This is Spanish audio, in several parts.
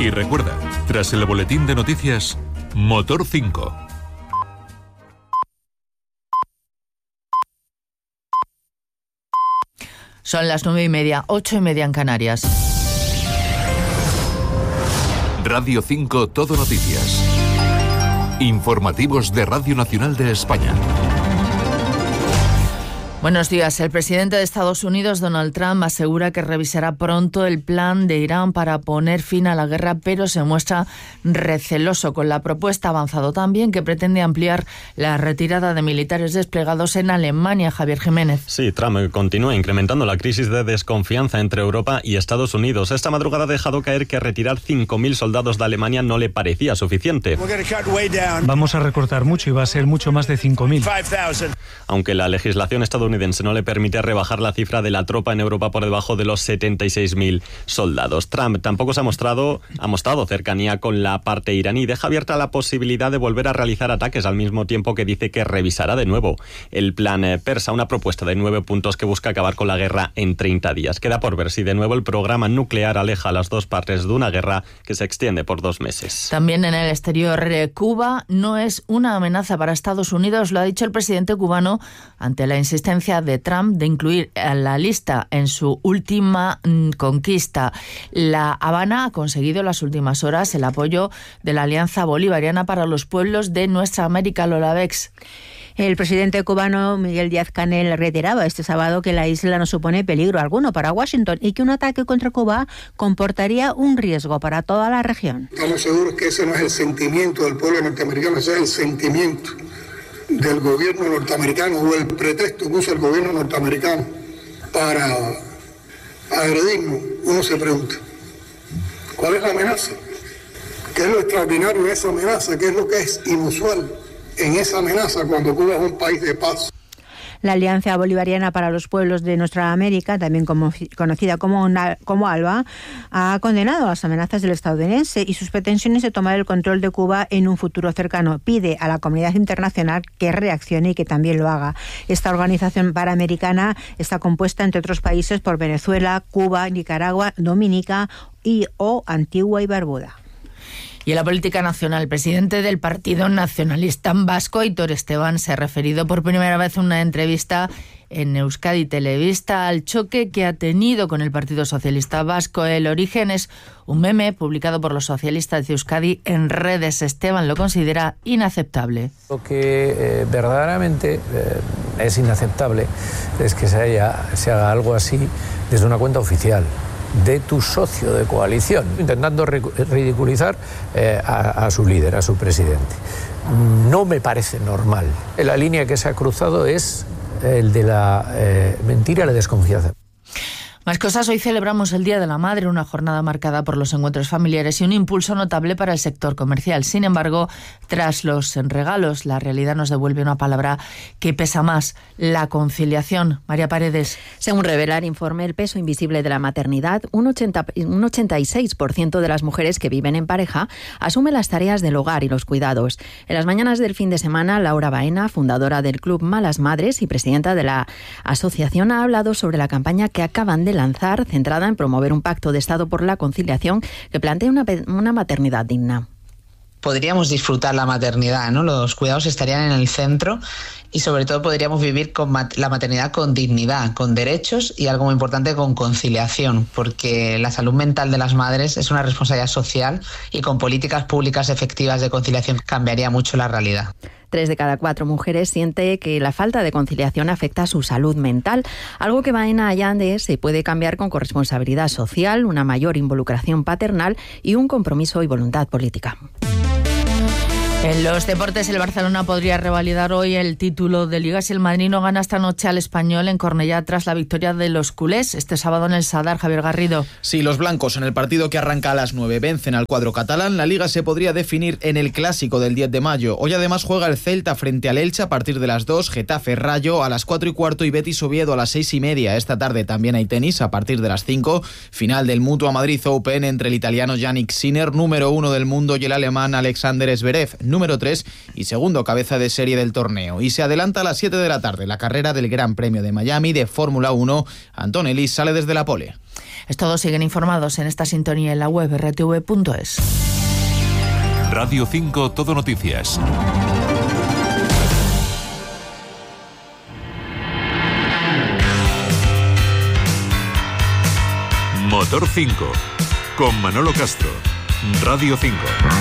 Y recuerda, tras el boletín de noticias, Motor 5. Son las 9:30, 8:30 en Canarias. Radio 5 Todo Noticias. Informativos de Radio Nacional de España. Buenos días. El presidente de Estados Unidos, Donald Trump, asegura que revisará pronto el plan de Irán para poner fin a la guerra, pero se muestra receloso con la propuesta. Ha avanzado también que pretende ampliar la retirada de militares desplegados en Alemania. Javier Jiménez. Sí, Trump continúa incrementando la crisis de desconfianza entre Europa y Estados Unidos. Esta madrugada ha dejado caer que retirar 5.000 soldados de Alemania no le parecía suficiente. Vamos a recortar mucho y va a ser mucho más de 5.000. Aunque la legislación estadounidense no le permite rebajar la cifra de la tropa en Europa por debajo de los 76.000 soldados. Trump tampoco ha mostrado cercanía con la parte iraní. Deja abierta la posibilidad de volver a realizar ataques al mismo tiempo que dice que revisará de nuevo el plan persa, una propuesta de 9 puntos que busca acabar con la guerra en 30 días. Queda por ver si de nuevo el programa nuclear aleja a las dos partes de una guerra que se extiende por 2 meses. También en el exterior, Cuba no es una amenaza para Estados Unidos, lo ha dicho el presidente cubano ante la insistencia de Trump de incluir a la lista en su última conquista. La Habana ha conseguido en las últimas horas el apoyo de la Alianza Bolivariana para los Pueblos de Nuestra América. Lola Bex. El presidente cubano Miguel Díaz-Canel reiteraba este sábado que la isla no supone peligro alguno para Washington y que un ataque contra Cuba comportaría un riesgo para toda la región. Estamos seguros que ese no es el sentimiento del pueblo norteamericano, ese es el sentimiento del gobierno norteamericano o el pretexto que usa el gobierno norteamericano para agredirnos. Uno se pregunta, ¿cuál es la amenaza? ¿Qué es lo extraordinario de esa amenaza? ¿Qué es lo que es inusual en esa amenaza cuando Cuba es un país de paz? La Alianza Bolivariana para los Pueblos de Nuestra América, también conocida como ALBA, ha condenado las amenazas del estadounidense y sus pretensiones de tomar el control de Cuba en un futuro cercano. Pide a la comunidad internacional que reaccione y que también lo haga. Esta organización panamericana está compuesta, entre otros países, por Venezuela, Cuba, Nicaragua, Dominica o Antigua y Barbuda. Y en la política nacional, el presidente del Partido Nacionalista Vasco, Aitor Esteban, se ha referido por primera vez en una entrevista en Euskadi Televista al choque que ha tenido con el Partido Socialista Vasco. El origen es un meme publicado por los socialistas de Euskadi en redes. Esteban lo considera inaceptable. Lo que verdaderamente es inaceptable es que se haga algo así desde una cuenta oficial de tu socio de coalición, intentando ridiculizar a su líder, a su presidente. No me parece normal. La línea que se ha cruzado es el de la mentira y la desconfianza. Más cosas. Hoy celebramos el Día de la Madre, una jornada marcada por los encuentros familiares y un impulso notable para el sector comercial. Sin embargo, tras los regalos, la realidad nos devuelve una palabra que pesa más: la conciliación. María Paredes. Según revela el informe El peso invisible de la maternidad, un 86% de las mujeres que viven en pareja asume las tareas del hogar y los cuidados. En las mañanas del fin de semana, Laura Baena, fundadora del Club Malas Madres y presidenta de la asociación, ha hablado sobre la campaña que acaban de lanzar, centrada en promover un pacto de Estado por la conciliación que plantea una maternidad digna. Podríamos disfrutar la maternidad, ¿no? Los cuidados estarían en el centro y sobre todo podríamos vivir con la maternidad con dignidad, con derechos y algo muy importante, con conciliación, porque la salud mental de las madres es una responsabilidad social y con políticas públicas efectivas de conciliación cambiaría mucho la realidad. 3 de cada 4 mujeres siente que la falta de conciliación afecta a su salud mental, algo que Baena Allande se puede cambiar con corresponsabilidad social, una mayor involucración paternal y un compromiso y voluntad política. En los deportes, el Barcelona podría revalidar hoy el título de Liga si el Madrid no gana esta noche al Español en Cornellá tras la victoria de los culés este sábado en el Sadar. Javier Garrido. Sí, los blancos en el partido que arranca a las 9 vencen al cuadro catalán. La Liga se podría definir en el clásico del 10 de mayo. Hoy además juega el Celta frente al Elche a partir de las 2, Getafe Rayo a las 4:15 y Betis Oviedo a las 6:30. Esta tarde también hay tenis a partir de las 5. Final del Mutua Madrid Open entre el italiano Jannik Sinner, número 1 del mundo, y el alemán Alexander Zverev, número 3 y segundo cabeza de serie del torneo. Y se adelanta a las 7 de la tarde la carrera del Gran Premio de Miami de Fórmula 1. Antonelli sale desde la pole. Es todo, siguen informados en esta sintonía en la web rtv.es. Radio 5 Todo Noticias. Motor 5, con Manolo Castro, Radio 5.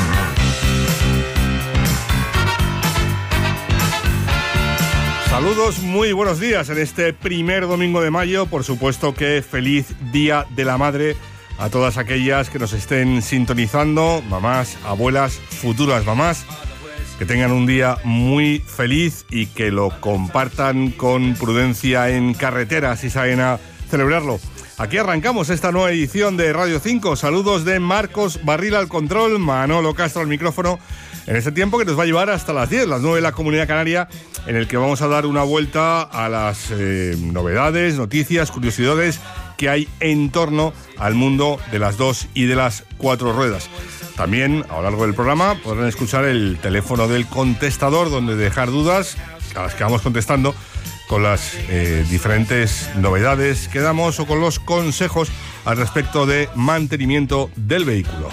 Saludos, muy buenos días en este primer domingo de mayo. Por supuesto que feliz Día de la Madre a todas aquellas que nos estén sintonizando, mamás, abuelas, futuras mamás, que tengan un día muy feliz y que lo compartan con prudencia en carretera si salen a celebrarlo. Aquí arrancamos esta nueva edición de Radio 5. Saludos de Marcos Barril al control, Manolo Castro al micrófono, en este tiempo que nos va a llevar hasta las 10, las 9 de la Comunidad Canaria, en el que vamos a dar una vuelta a las novedades, noticias, curiosidades que hay en torno al mundo de las 2 y de las 4 ruedas. También, a lo largo del programa, podrán escuchar el teléfono del contestador, donde dejar dudas, a las que vamos contestando, con las diferentes novedades que damos o con los consejos al respecto de mantenimiento del vehículo.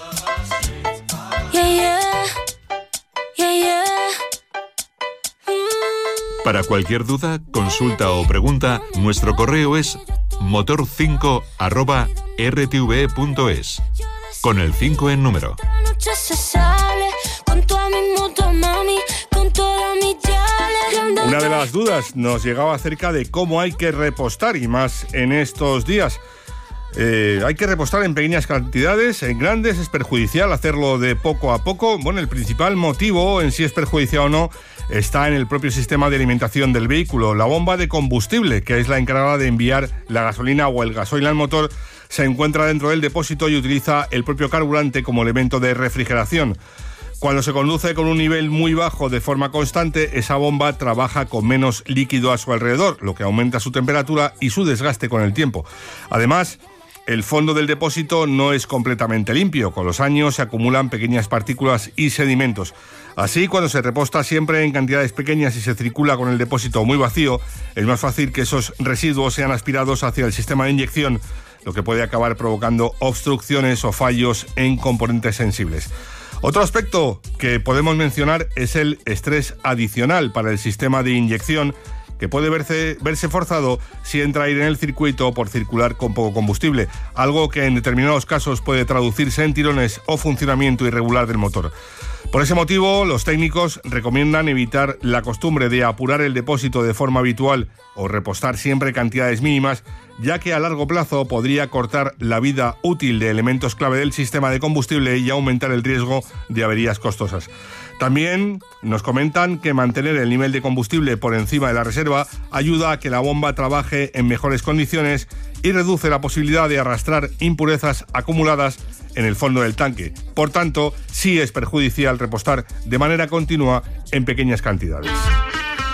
Para cualquier duda, consulta o pregunta, nuestro correo es motor5@rtve.es, con el 5 en número. Una de las dudas nos llegaba acerca de cómo hay que repostar, y más en estos días. Hay que repostar en pequeñas cantidades, en grandes es perjudicial hacerlo de poco a poco. Bueno, el principal motivo en si es perjudicial o no está en el propio sistema de alimentación del vehículo. La bomba de combustible, que es la encargada de enviar la gasolina o el gasoil al motor, se encuentra dentro del depósito y utiliza el propio carburante como elemento de refrigeración. Cuando se conduce con un nivel muy bajo de forma constante, esa bomba trabaja con menos líquido a su alrededor, lo que aumenta su temperatura y su desgaste con el tiempo. Además, el fondo del depósito no es completamente limpio. Con los años se acumulan pequeñas partículas y sedimentos. Así, cuando se reposta siempre en cantidades pequeñas y se circula con el depósito muy vacío, es más fácil que esos residuos sean aspirados hacia el sistema de inyección, lo que puede acabar provocando obstrucciones o fallos en componentes sensibles. Otro aspecto que podemos mencionar es el estrés adicional para el sistema de inyección, que puede verse forzado si entra aire en el circuito por circular con poco combustible, algo que en determinados casos puede traducirse en tirones o funcionamiento irregular del motor. Por ese motivo, los técnicos recomiendan evitar la costumbre de apurar el depósito de forma habitual o repostar siempre cantidades mínimas, ya que a largo plazo podría cortar la vida útil de elementos clave del sistema de combustible y aumentar el riesgo de averías costosas. También nos comentan que mantener el nivel de combustible por encima de la reserva ayuda a que la bomba trabaje en mejores condiciones y reduce la posibilidad de arrastrar impurezas acumuladas en el fondo del tanque. Por tanto, sí es perjudicial repostar de manera continua en pequeñas cantidades.